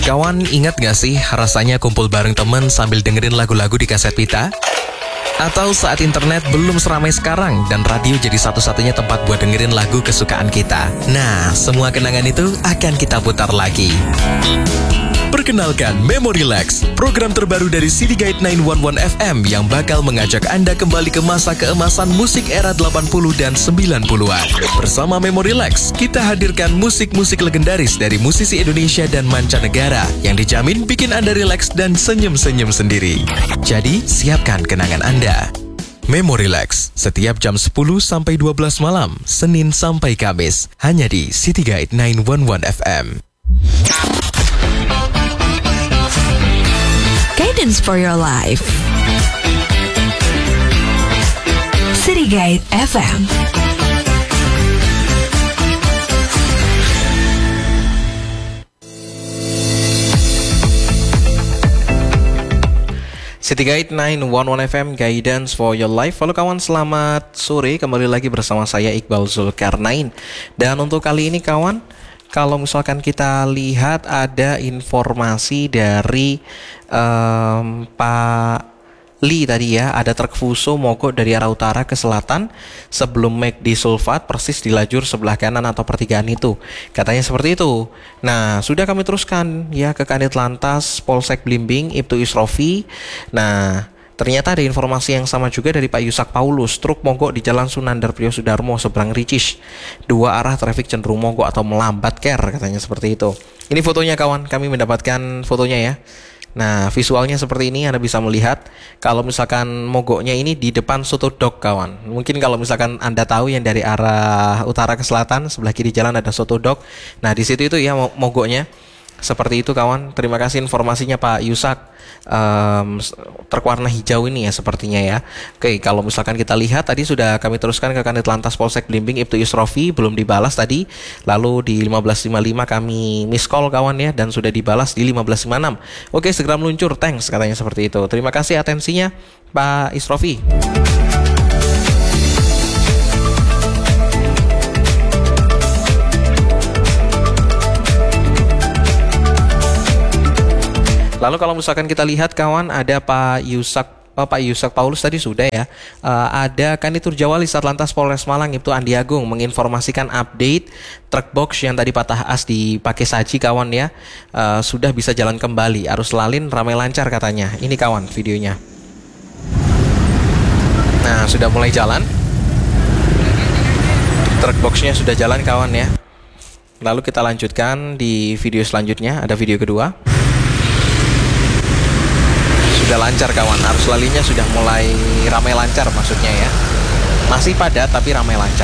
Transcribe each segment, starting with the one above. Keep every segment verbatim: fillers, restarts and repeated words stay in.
Kawan, ingat gak sih rasanya kumpul bareng temen sambil dengerin lagu-lagu di kaset pita? Atau saat internet belum seramai sekarang dan radio jadi satu-satunya tempat buat dengerin lagu kesukaan kita? Nah, semua kenangan itu akan kita putar lagi. Perkenalkan Memorilex, program terbaru dari City Guide sembilan satu satu F M yang bakal mengajak Anda kembali ke masa keemasan musik era delapan puluh dan sembilan puluhan. Bersama Memorilex, kita hadirkan musik-musik legendaris dari musisi Indonesia dan mancanegara yang dijamin bikin Anda rileks dan senyum-senyum sendiri. Jadi, siapkan kenangan Anda. Memorilex, setiap jam sepuluh sampai dua belas malam, Senin sampai Kamis, hanya di City Guide sembilan satu satu F M. Guidance for your life. City Guide F M. City Guide sembilan satu satu F M, Guidance for your life. Halo kawan, selamat sore. Kembali lagi bersama saya Iqbal Zulkarnain. Dan untuk kali ini kawan, kalau misalkan kita lihat ada informasi dari um, Pak Li tadi ya, ada truk Fuso mogok dari arah utara ke selatan sebelum McD Sulfat persis di lajur sebelah kanan atau pertigaan itu. Katanya seperti itu. Nah, sudah kami teruskan ya ke Kanit Lantas Polsek Blimbing, Ibtu Isrofi. Nah, ternyata ada informasi yang sama juga dari Pak Yusak Paulus. Truk mogok di Jalan Sunandar Priyo Sudarmo seberang Ricis. Dua arah trafik cenderung mogok atau melambat care, katanya seperti itu. Ini fotonya kawan, kami mendapatkan fotonya ya. Nah, visualnya seperti ini, Anda bisa melihat kalau misalkan mogoknya ini di depan Soto Dog kawan. Mungkin kalau misalkan Anda tahu yang dari arah utara ke selatan, sebelah kiri jalan ada Soto Dog. Nah, di situ itu ya mogoknya. Seperti itu kawan, terima kasih informasinya Pak Yusak. um, Truk warna hijau ini ya sepertinya ya. Oke, kalau misalkan kita lihat tadi sudah kami teruskan ke Kanit Lantas Polsek Blimbing Ibtu Isrofi, belum dibalas tadi. Lalu di lima belas lima puluh lima kami miss call kawan ya, dan sudah dibalas di lima belas lima puluh enam. Oke, segera meluncur, thanks katanya seperti itu. Terima kasih atensinya Pak Isrofi. Lalu kalau misalkan kita lihat kawan, ada Pak Yusak, oh, Pak Yusak Paulus tadi sudah ya. Uh, ada Kanitur Jawali Satlantas Polres Malang Ibtu Andi Agung menginformasikan update truk box yang tadi patah as di Pakai Saji kawan ya. Uh, sudah bisa jalan kembali, arus lalin ramai lancar katanya. Ini kawan videonya. Nah, sudah mulai jalan. Truk boxnya sudah jalan kawan ya. Lalu kita lanjutkan di video selanjutnya, ada video kedua. Sudah lancar kawan, arus lalinya sudah mulai ramai lancar maksudnya ya. Masih padat tapi ramai lancar.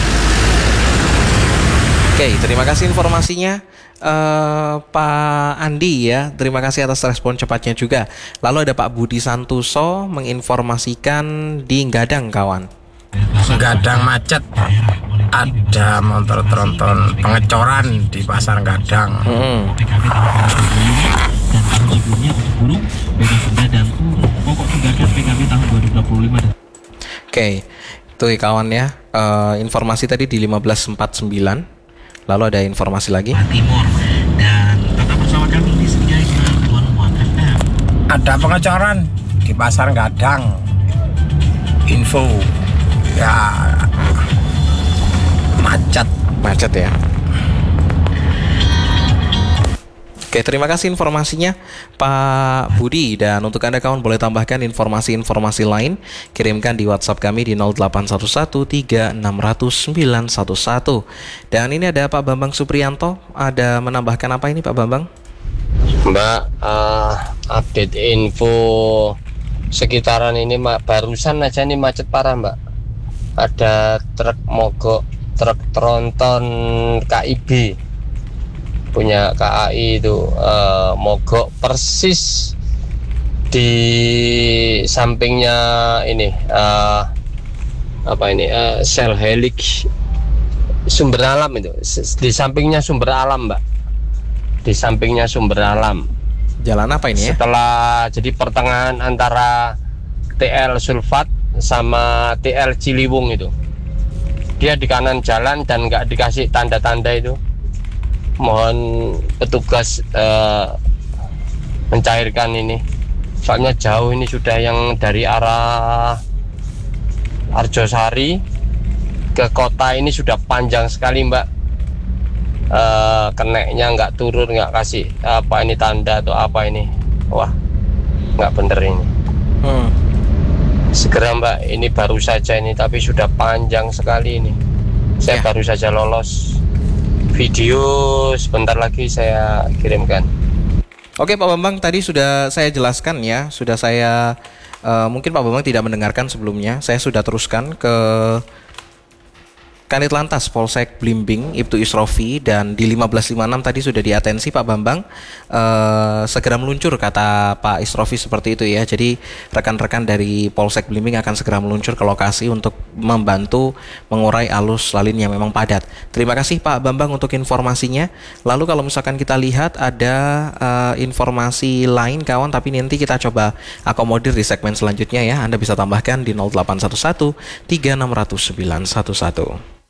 Oke, terima kasih informasinya uh, Pak Andi ya. Terima kasih atas respon cepatnya juga. Lalu ada Pak Budi Santoso menginformasikan di Gadang kawan. Gadang macet, ada motor tronton pengecoran di pasar Gadang. Hmm. Dan tahun sebelumnya untuk burung bebas denda dan pokok tunggakan P K B tahun dua ribu dua puluh lima. Oke, itu ya kawan ya, uh, informasi tadi di lima belas empat puluh sembilan. Lalu ada informasi lagi Timur, dan tetap bersama kami di City Guide sembilan satu satu F M. Ada pengecoran di pasar Gadang. Info ya, macet macet ya. Oke, terima kasih informasinya Pak Budi. Dan untuk Anda kawan boleh tambahkan informasi-informasi lain, kirimkan di WhatsApp kami di nol delapan satu satu tiga enam nol nol sembilan satu satu. Dan ini ada Pak Bambang Supriyanto, ada menambahkan apa ini Pak Bambang? Mbak, uh, update info sekitaran ini Mbak, barusan aja nih macet parah Mbak. Ada truk mogok, truk tronton K I B punya K A I itu uh, mogok persis di sampingnya ini uh, apa ini uh, sel helix sumber alam itu, di sampingnya sumber alam Mbak, di sampingnya sumber alam. Jalan apa ini ya? Setelah jadi pertengahan antara T L Sulfat sama T L Ciliwung itu, dia di kanan jalan dan nggak dikasih tanda-tanda itu. Mohon petugas uh, mencairkan ini. Soalnya jauh ini sudah yang dari arah Arjosari ke kota ini sudah panjang sekali Mbak. E, keneknya nggak turun, nggak kasih apa ini tanda atau apa ini. Wah, nggak bener ini. Hmm. Segera Mbak, ini baru saja ini, tapi sudah panjang sekali ini. Saya Ya. baru saja lolos. Video sebentar lagi saya kirimkan. Oke Pak Bambang, tadi sudah saya jelaskan ya, sudah saya uh, mungkin Pak Bambang tidak mendengarkan sebelumnya. Saya sudah teruskan ke Kanit Lantas Polsek Blimbing, Ibtu Isrofi, dan di lima belas lima puluh enam tadi sudah diatensi Pak Bambang uh, segera meluncur, kata Pak Isrofi seperti itu ya. Jadi rekan-rekan dari Polsek Blimbing akan segera meluncur ke lokasi untuk membantu mengurai arus lalu lintas yang memang padat. Terima kasih Pak Bambang untuk informasinya. Lalu kalau misalkan kita lihat ada uh, informasi lain kawan, tapi nanti kita coba akomodir di segmen selanjutnya ya. Anda bisa tambahkan di nol delapan satu satu tiga enam nol nol sembilan satu satu.